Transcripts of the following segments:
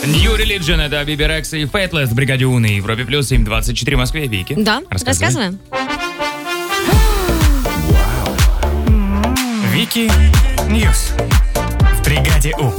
New Religion — это Биби Рекс и Faithless в бригаде У на Европе плюс 7:24 в Москве. Вики. Да, рассказываем. Вики Ньюс в бригаде У.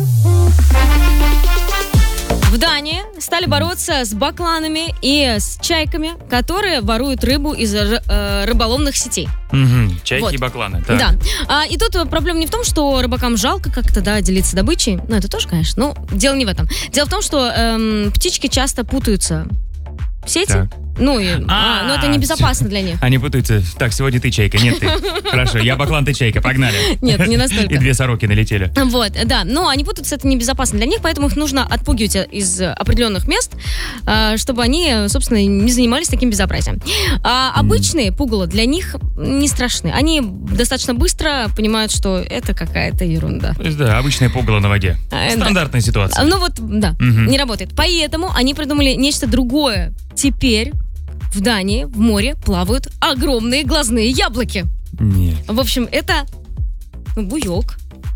В Дании стали бороться с бакланами и с чайками, которые воруют рыбу из рыболовных сетей. Угу. Чайки Вот. и бакланы. Так. Да. И тут проблема не в том, что рыбакам жалко как-то, делиться добычей. Ну, это тоже, конечно. Но дело не в этом. Дело в том, что птички часто путаются в сети. Так. Ну, это небезопасно для них. Они путаются. Так, сегодня ты чайка, нет ты. Хорошо, я баклан, ты чайка, погнали. Нет, не настолько. И 2 сороки налетели. Вот, да, но они путаются, это небезопасно для них, поэтому их нужно отпугивать из определенных мест, чтобы они, собственно, не занимались таким безобразием. А обычные пугало для них не страшны. Они достаточно быстро понимают, что это какая-то ерунда. То есть, да, обычное пугало на воде. Стандартная ситуация. Ну вот, да, не работает. Поэтому они придумали нечто другое. Теперь в Дании в море плавают огромные глазные яблоки. Нет. В общем, это буёк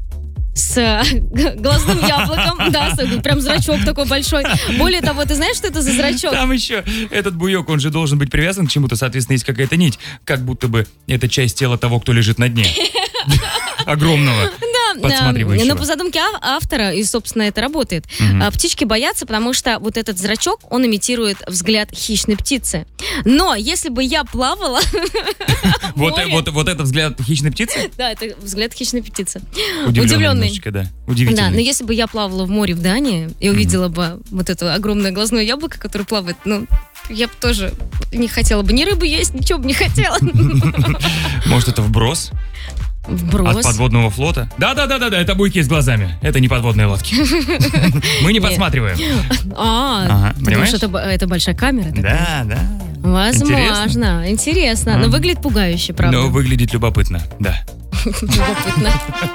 с глазным яблоком, да, прям зрачок такой большой. Более того, ты знаешь, что это за зрачок? Там еще этот буёк, он же должен быть привязан к чему-то, соответственно, есть какая-то нить, как будто бы это часть тела того, кто лежит на дне. Огромного. Подсматривающего. Но по задумке автора, и, собственно, это работает. Птички боятся, потому что вот этот зрачок, он имитирует взгляд хищной птицы. Но если бы я плавала... Вот это взгляд хищной птицы? Да, это взгляд хищной птицы. Удивленный. Да, удивительный. Да, но если бы я плавала в море в Дании и увидела бы вот это огромное глазное яблоко, которое плавает, я бы тоже не хотела бы ни рыбы есть, ничего бы не хотела. Может, это вброс? Вброс. От подводного флота? Да, это буйки с глазами. Это не подводные лодки. Мы не подсматриваем. Потому что это большая камера? Да. Возможно. Интересно. Но выглядит пугающе, правда? Но выглядит любопытно, да. Любопытно.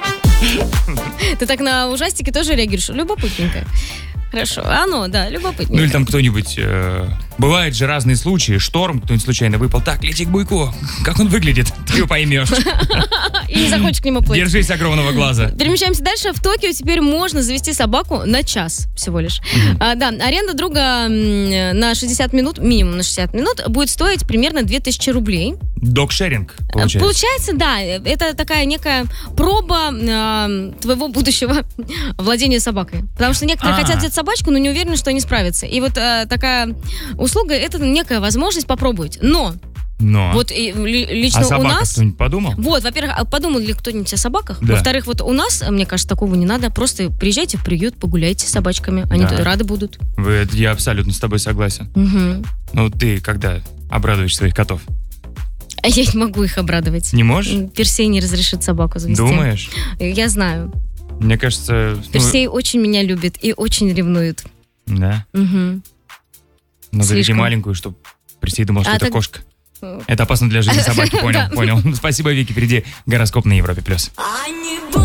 Ты так на ужастике тоже реагируешь? Любопытненько. Хорошо. Любопытненько. Ну или там кто-нибудь... Бывают же разные случаи. Шторм, кто-нибудь случайно выпал. Так, лети к буйку. Как он выглядит? Ты его поймешь. И не захочешь к нему плыть. Держись огромного глаза. Перемещаемся дальше. В Токио теперь можно завести собаку на час всего лишь. Аренда друга на 60 минут, минимум на 60 минут, будет стоить примерно 2000 рублей. Догшеринг, получается. Получается, да. Это такая некая проба твоего будущего владения собакой. Потому что некоторые хотят взять собачку, но не уверены, что они справятся. И вот такая услуга, это некая возможность попробовать. Но вот лично у нас... кто-нибудь подумал? Вот, во-первых, подумал ли кто-нибудь о собаках? Да. Во-вторых, вот у нас, мне кажется, такого не надо. Просто приезжайте в приют, погуляйте с собачками. Они рады будут. Я абсолютно с тобой согласен. Угу. Ну, ты когда обрадуешь своих котов? А я не могу их обрадовать. Не можешь? Персей не разрешит собаку завести. Думаешь? Я знаю. Мне кажется... Персей очень меня любит и очень ревнует. Да? Угу. Но заведи маленькую, чтобы Персей думал, что это кошка. Это опасно для жизни собаки, понял. Спасибо, Вики, впереди гороскоп на Европе+.